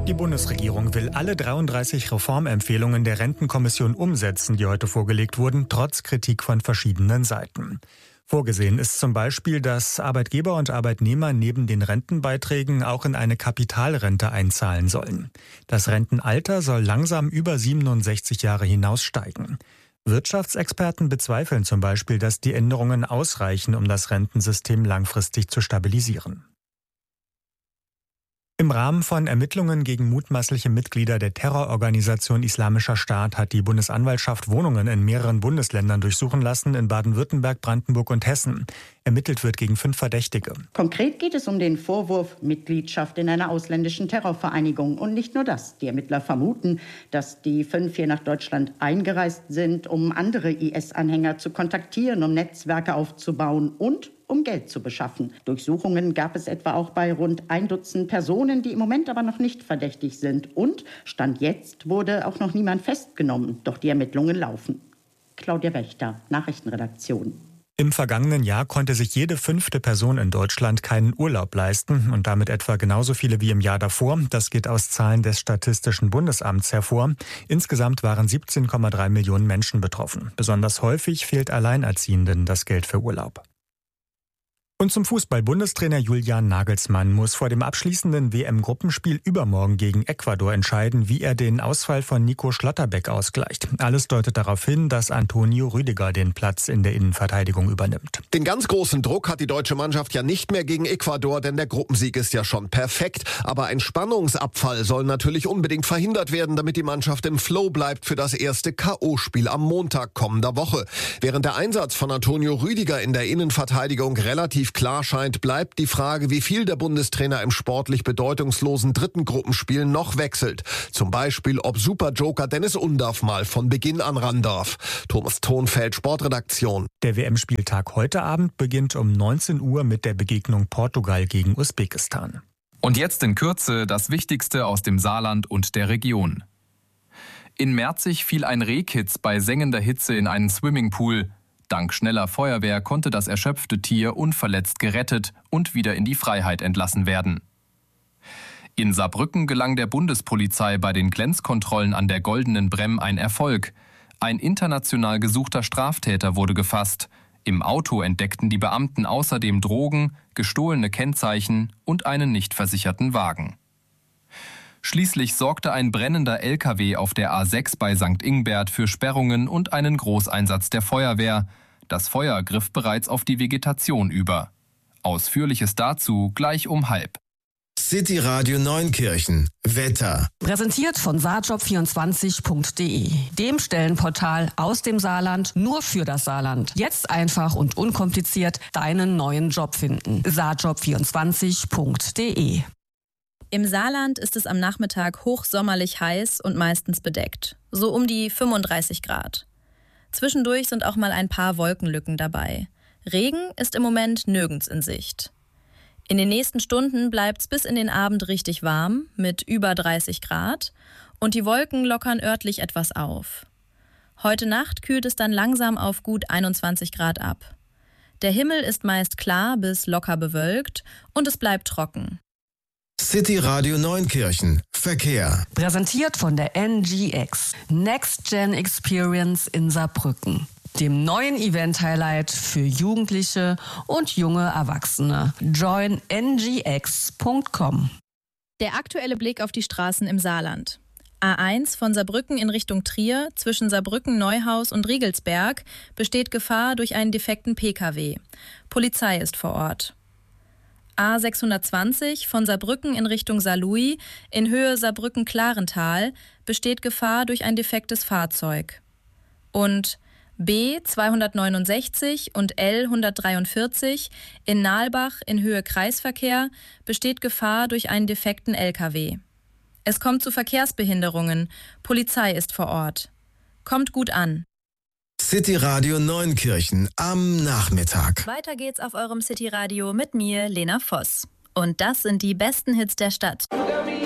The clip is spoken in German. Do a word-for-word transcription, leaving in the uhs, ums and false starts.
Die Bundesregierung will alle dreiunddreißig Reformempfehlungen der Rentenkommission umsetzen, die heute vorgelegt wurden, trotz Kritik von verschiedenen Seiten. Vorgesehen ist zum Beispiel, dass Arbeitgeber und Arbeitnehmer neben den Rentenbeiträgen auch in eine Kapitalrente einzahlen sollen. Das Rentenalter soll langsam über siebenundsechzig Jahre hinaus steigen. Wirtschaftsexperten bezweifeln zum Beispiel, dass die Änderungen ausreichen, um das Rentensystem langfristig zu stabilisieren. Im Rahmen von Ermittlungen gegen mutmaßliche Mitglieder der Terrororganisation Islamischer Staat hat die Bundesanwaltschaft Wohnungen in mehreren Bundesländern durchsuchen lassen, in Baden-Württemberg, Brandenburg und Hessen. Ermittelt wird gegen fünf Verdächtige. Konkret geht es um den Vorwurf Mitgliedschaft in einer ausländischen Terrorvereinigung. Und nicht nur das. Die Ermittler vermuten, dass die fünf hier nach Deutschland eingereist sind, um andere I S-Anhänger zu kontaktieren, um Netzwerke aufzubauen und um Geld zu beschaffen. Durchsuchungen gab es etwa auch bei rund ein Dutzend Personen, die im Moment aber noch nicht verdächtig sind. Und Stand jetzt wurde auch noch niemand festgenommen. Doch die Ermittlungen laufen. Claudia Wächter, Nachrichtenredaktion. Im vergangenen Jahr konnte sich jede fünfte Person in Deutschland keinen Urlaub leisten und damit etwa genauso viele wie im Jahr davor. Das geht aus Zahlen des Statistischen Bundesamts hervor. Insgesamt waren siebzehn Komma drei Millionen Menschen betroffen. Besonders häufig fehlt Alleinerziehenden das Geld für Urlaub. Und zum Fußball. Bundestrainer Julian Nagelsmann muss vor dem abschließenden W M-Gruppenspiel übermorgen gegen Ecuador entscheiden, wie er den Ausfall von Nico Schlotterbeck ausgleicht. Alles deutet darauf hin, dass Antonio Rüdiger den Platz in der Innenverteidigung übernimmt. Den ganz großen Druck hat die deutsche Mannschaft ja nicht mehr gegen Ecuador, denn der Gruppensieg ist ja schon perfekt. Aber ein Spannungsabfall soll natürlich unbedingt verhindert werden, damit die Mannschaft im Flow bleibt für das erste K O-Spiel am Montag kommender Woche. Während der Einsatz von Antonio Rüdiger in der Innenverteidigung relativ klar scheint, bleibt die Frage, wie viel der Bundestrainer im sportlich bedeutungslosen dritten Gruppenspiel noch wechselt. Zum Beispiel, ob Superjoker Dennis Undaff mal von Beginn an ran darf. Thomas Thonfeld, Sportredaktion. Der W M-Spieltag heute Abend beginnt um neunzehn Uhr mit der Begegnung Portugal gegen Usbekistan. Und jetzt in Kürze das Wichtigste aus dem Saarland und der Region. In Merzig fiel ein Rehkitz bei sengender Hitze in einen Swimmingpool. Dank schneller Feuerwehr konnte das erschöpfte Tier unverletzt gerettet und wieder in die Freiheit entlassen werden. In Saarbrücken gelang der Bundespolizei bei den Grenzkontrollen an der Goldenen Bremm ein Erfolg. Ein international gesuchter Straftäter wurde gefasst. Im Auto entdeckten die Beamten außerdem Drogen, gestohlene Kennzeichen und einen nicht versicherten Wagen. Schließlich sorgte ein brennender L K W auf der A sechs bei Sankt Ingbert für Sperrungen und einen Großeinsatz der Feuerwehr. Das Feuer griff bereits auf die Vegetation über. Ausführliches dazu gleich um halb. City Radio Neunkirchen. Wetter. Präsentiert von saarjob vierundzwanzig punkt de, dem Stellenportal aus dem Saarland nur für das Saarland. Jetzt einfach und unkompliziert deinen neuen Job finden. saarjob vierundzwanzig punkt de. Im Saarland ist es am Nachmittag hochsommerlich heiß und meistens bedeckt. So um die fünfunddreißig Grad. Zwischendurch sind auch mal ein paar Wolkenlücken dabei. Regen ist im Moment nirgends in Sicht. In den nächsten Stunden bleibt es bis in den Abend richtig warm mit über dreißig Grad und die Wolken lockern örtlich etwas auf. Heute Nacht kühlt es dann langsam auf gut einundzwanzig Grad ab. Der Himmel ist meist klar bis locker bewölkt und es bleibt trocken. City Radio Neunkirchen. Verkehr. Präsentiert von der N G X. Next Gen Experience in Saarbrücken. Dem neuen Event-Highlight für Jugendliche und junge Erwachsene. join n g x punkt com. Der aktuelle Blick auf die Straßen im Saarland. A eins von Saarbrücken in Richtung Trier zwischen Saarbrücken, Neuhaus und Riegelsberg besteht Gefahr durch einen defekten P K W. Polizei ist vor Ort. A sechshundertzwanzig von Saarbrücken in Richtung Saarlouis in Höhe Saarbrücken-Klarental besteht Gefahr durch ein defektes Fahrzeug. Und B zweihundertneunundsechzig und L hundertdreiundvierzig in Nalbach in Höhe Kreisverkehr besteht Gefahr durch einen defekten L K W. Es kommt zu Verkehrsbehinderungen. Polizei ist vor Ort. Kommt gut an. City Radio Neunkirchen am Nachmittag. Weiter geht's auf eurem City Radio mit mir, Lena Voss. Und das sind die besten Hits der Stadt.